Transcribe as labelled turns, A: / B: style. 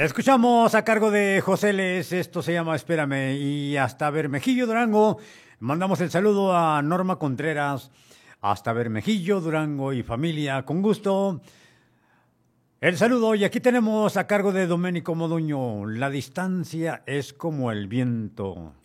A: Escuchamos a cargo de José Les, esto se llama Espérame, y hasta Bermejillo, Durango. Mandamos el saludo a Norma Contreras, hasta Bermejillo, Durango y familia, con gusto. El saludo, y aquí tenemos a cargo de Doménico Moduño, la distancia es como el viento.